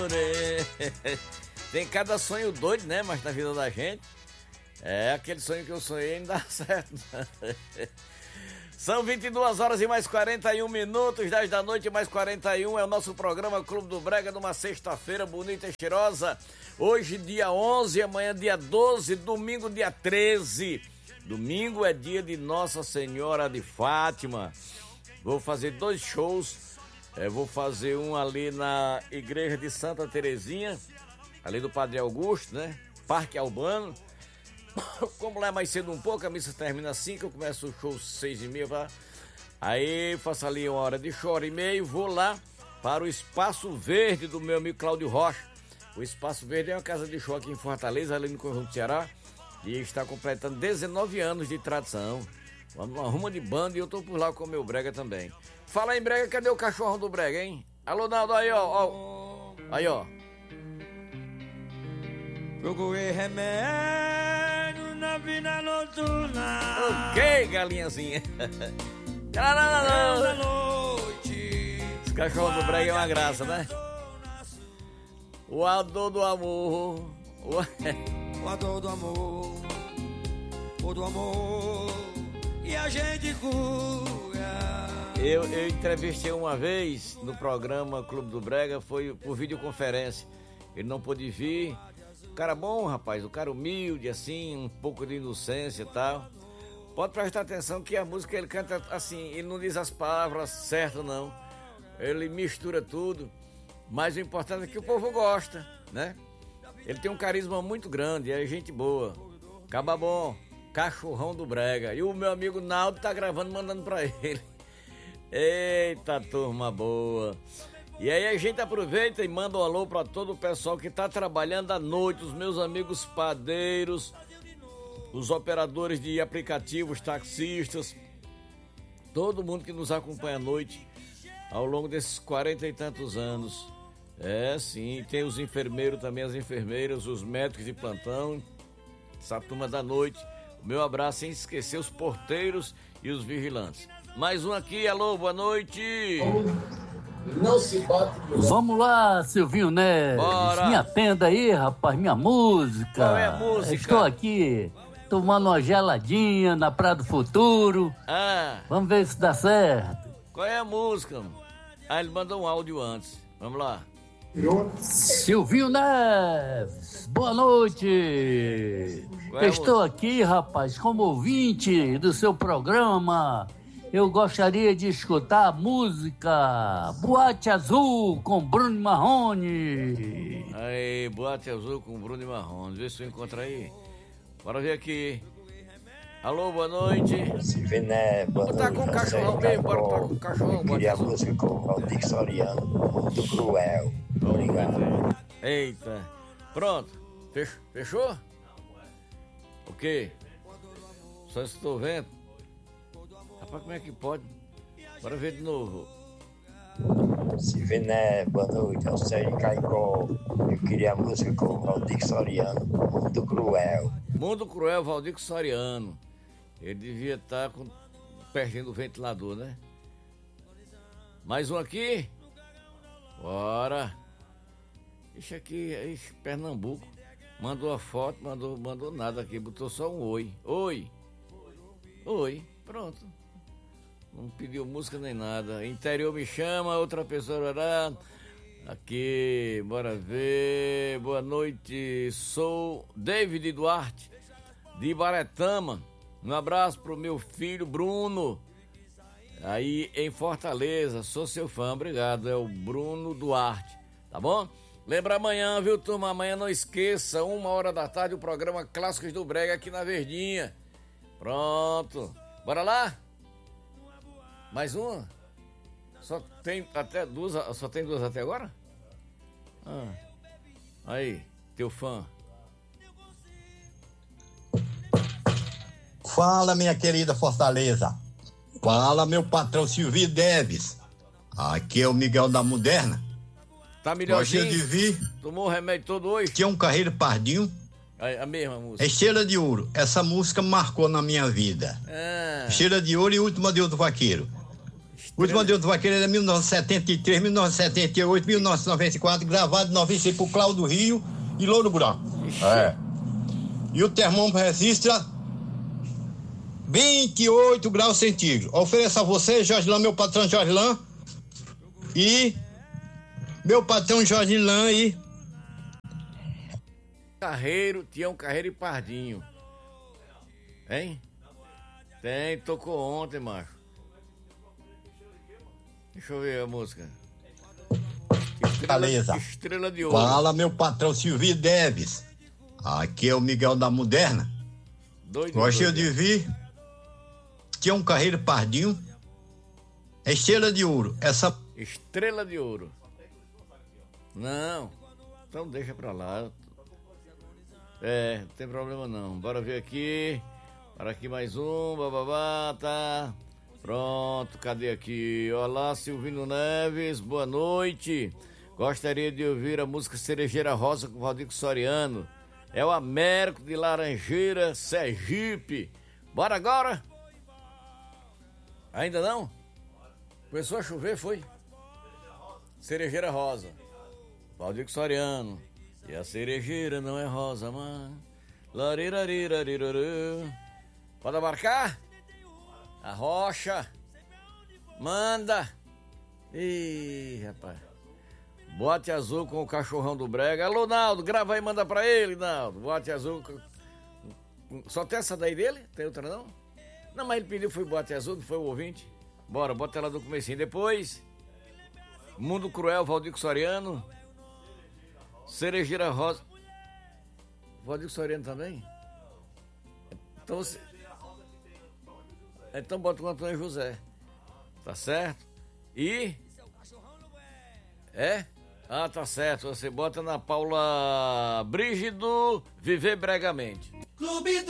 Tem cada sonho doido, né? Mas na vida da gente, aquele sonho que eu sonhei não dá certo. São 22 horas e mais 41 minutos, 10 da noite mais 41, é o nosso programa Clube do Brega, numa sexta-feira bonita e cheirosa. Hoje dia 11, amanhã dia 12, domingo dia 13. Domingo é dia de Nossa Senhora de Fátima. Vou fazer 2 shows. Vou fazer um ali na igreja de Santa Terezinha, ali do Padre Augusto, né? Parque Albano. Como lá é mais cedo um pouco, a missa termina às 5, eu começo o show às 6h30, aí faço ali 1 hora de show, 1h30, vou lá para o Espaço Verde do meu amigo Cláudio Rocha. O Espaço Verde é uma casa de show aqui em Fortaleza, ali no Conjunto do Ceará, e está completando 19 anos de tradição. Vamos numa ruma de banda e eu tô por lá com o meu brega também. Fala em brega, cadê o cachorrão do brega, hein? Alô, Naldo, aí, ó. Aí, ó. Procurei remédio na vida noturna. Ok, galinhazinha. Da noite. Esse cachorro do brega é uma graça, né? O ador do amor. O ador do amor. O do amor. E a gente cura. Eu entrevistei uma vez no programa Clube do Brega, foi por videoconferência. Ele não pôde vir. O cara bom, rapaz, o cara humilde, assim, um pouco de inocência e tal. Pode prestar atenção que a música ele canta assim, ele não diz as palavras certas, não. Ele mistura tudo. Mas o importante é que o povo gosta, né? Ele tem um carisma muito grande, é gente boa. Caba bom, cachorrão do brega. E o meu amigo Naldo tá gravando, mandando pra ele. Eita, turma boa. E aí a gente aproveita e manda um alô para todo o pessoal que está trabalhando à noite, os meus amigos padeiros, os operadores de aplicativos, taxistas, todo mundo que nos acompanha à noite ao longo desses 40 e tantos anos. Sim, tem os enfermeiros também, as enfermeiras, os médicos de plantão, essa turma da noite. O meu abraço sem esquecer os porteiros e os vigilantes. Mais um aqui, alô, boa noite. Não se bate. Vamos lá, Silvinho Neves. Bora. Me atenda aí, rapaz, minha música. Qual é a música? Estou aqui tomando uma geladinha na Praia do Futuro. Vamos ver se dá certo. Qual é a música? Ele mandou um áudio antes. Vamos lá. Silvinho Neves, boa noite. Estou aqui, rapaz, como ouvinte do seu programa. Eu gostaria de escutar a música Boate Azul com Bruno Marrone. Aí, Boate Azul com Bruno Marrone. Vê se eu encontro aí. Bora ver aqui. Alô, boa noite. Silviné, boa noite. Tá com o cachorrão mesmo, bora tá com o cachorrão. Eu queria a música com o Valdir Soriano, Mundo Cruel. Obrigado. Eita. Pronto. Fechou? O quê? Só estou vendo. Rapaz, como é que pode? Bora ver de novo. Silviné, boa noite. É o Sérgio Caicó. Eu queria a música com o Valdir Soriano, Mundo Cruel. Mundo Cruel, Valdir Soriano. Ele devia estar pertinho do ventilador, né? Mais um aqui? Bora. Ixi, aqui, Pernambuco. Mandou a foto, mandou nada aqui, botou só um oi. Oi, pronto. Não pediu música nem nada. Interior me chama, outra pessoa orará. Aqui, bora ver. Boa noite, sou David Duarte, de Ibaretama. Um abraço pro meu filho Bruno, aí em Fortaleza. Sou seu fã, obrigado. É o Bruno Duarte, tá bom? Lembra amanhã, viu, turma? Amanhã não esqueça, 1h da tarde, o programa Clássicos do Brega aqui na Verdinha. Pronto. Bora lá? Mais uma? Só tem duas até agora? Aí, teu fã. Fala, minha querida Fortaleza. Fala, meu patrão Silvio Neves. Aqui é o Miguel da Moderna. Tá melhorzinho? Gostaria de vir. Tomou o remédio todo hoje? Tinha um carreiro pardinho. A mesma música. Estrela de Ouro. Essa música marcou na minha vida. Estrela de Ouro e Última Deus do Vaqueiro. O último Deus do Vaqueiro é 1973, 1978, 1994, gravado em 95 por Cláudio Rio e Louro Branco. E o termômetro registra 28 graus centígrados. Ofereço a você, Jorge Lan, meu patrão Jorge Lan, e meu patrão Jorge Lan e... Tião Carreiro e Pardinho. Hein? Tem, tocou ontem, macho. Deixa eu ver a música. Estrela de Ouro. Fala, meu patrão Silvio Deves. Aqui é o Miguel da Moderna. Gostei de vir. Tinha um Carreiro Pardinho. Estrela de Ouro. Essa... Estrela de Ouro. Não. Então deixa pra lá. Não tem problema não. Bora ver aqui. Para aqui mais um. Bababá, tá. Pronto, cadê aqui? Olá, Silvino Neves, boa noite. Gostaria de ouvir a música Cerejeira Rosa com o Valdir Soriano. É o Américo de Laranjeira, Sergipe. Bora agora? Ainda não? Começou a chover, foi? Cerejeira Rosa, Valdir Soriano. E a cerejeira não é rosa, mano. Larirarirarirarã. Pode abarcar? A Rocha. Manda. Ih, rapaz. Bote azul com o cachorrão do Brega. Alô, Naldo, grava aí e manda pra ele, Naldo. Bote azul. Só tem essa daí dele? Tem outra não? Não, mas ele pediu, foi bote azul, não foi o ouvinte? Bora, bota ela do comecinho. Depois, Mundo Cruel, Valdir Soriano. Cerejeira Rosa. Valdir Soriano também? Então bota o Antônio José. Tá certo? E... tá certo. Você bota na Paula Brígido, Viver Bregamente. Clube